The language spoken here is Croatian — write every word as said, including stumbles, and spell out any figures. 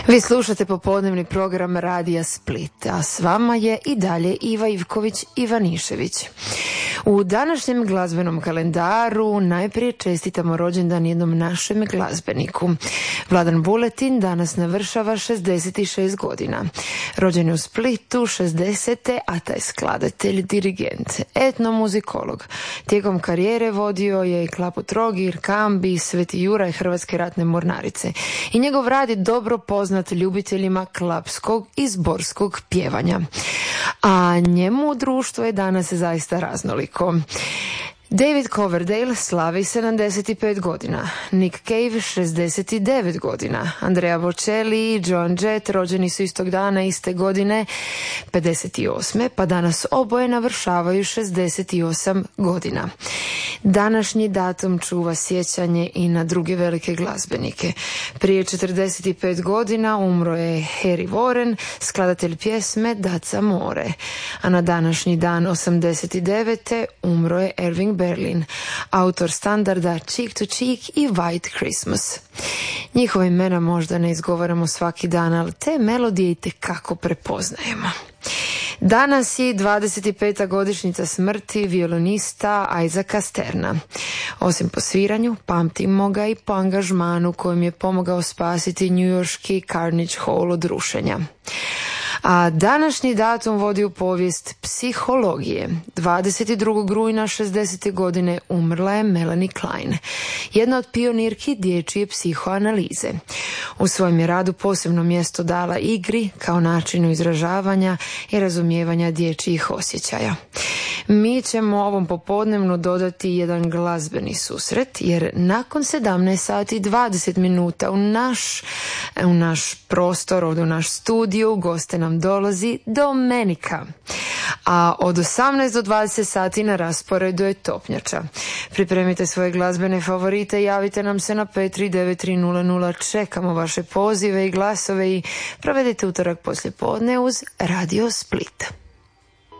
Vi slušate popodnevni program Radija Split, a s vama je i dalje Iva Ivković Ivanišević. U današnjem glazbenom kalendaru najprije čestitamo rođendan jednom našem glazbeniku. Vladan Buletin danas navršava šezdeset šest godina. Rođen je u Splitu šezdesete, a taj skladatelj, dirigent, etnomuzikolog. Tijekom karijere vodio je i Klapu Trogir, Kambi, Sveti Juraj Hrvatske ratne mornarice. I njegov rad je dobro poznat ljubiteljima klapskog i zborskog pjevanja. A njemu društvo je danas zaista raznoliko. David Coverdale slavi sedamdeset pet godina, Nick Cave šezdeset devet godina, Andrea Bocelli i Joan Jett rođeni su istog dana iste godine pedeset osme, pa danas oboje navršavaju šezdeset osam godina. Današnji datum čuva sjećanje i na druge velike glazbenike. Prije četrdeset pet godina umro je Harry Warren, skladatelj pjesme Daca More, a na današnji dan osamdeset devete umro je Irving Berlin, autor standarda Cheek to Cheek i White Christmas. Njihova imena možda ne izgovaramo svaki dan, ali te melodije itekako prepoznajemo. Danas je dvadeset peta godišnjica smrti violinista Isaaca Sterna. Osim po sviranju, pamtimo ga i po angažmanu kojim je pomogao spasiti njujorški Carnegie Hall od rušenja. A današnji datum vodi u povijest psihologije. dvadeset drugog rujna šezdesete godine umrla je Melanie Klein, jedna od pionirki dječje psihoanalize. U svojem je radu posebno mjesto dala igri kao načinu izražavanja i razumijevanja dječjih osjećaja. Mi ćemo ovom popodnevnu dodati jedan glazbeni susret, jer nakon sedamnaest sati i dvadeset minuta u naš, u naš prostor, ovdje u naš studiju, goste nam dolazi Domenica. A od osamnaest do dvadeset sati na rasporedu je Topnjača. Pripremite svoje glazbene favorite, javite nam se na pet tri devet tri nula nula, čekamo vaše pozive i glasove i provedite utorak poslije podne uz Radio Split.